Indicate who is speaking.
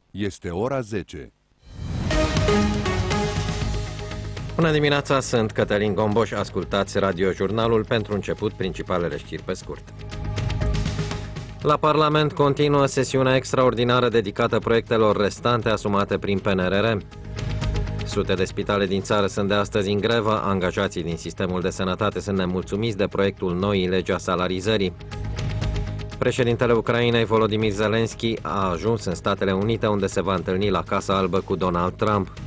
Speaker 1: Este ora 10.
Speaker 2: Bună dimineața, sunt Cătălin Gomboș, ascultați radiojurnalul. Pentru început, principalele știri pe scurt. La Parlament continuă sesiunea extraordinară dedicată proiectelor restante asumate prin PNRR. Sute de spitale din țară sunt de astăzi în grevă, angajații din sistemul de sănătate sunt nemulțumiți de proiectul noii legi a salarizării. Președintele Ucrainei, Volodymyr Zelensky, a ajuns în Statele Unite, unde se va întâlni la Casa Albă cu Donald Trump.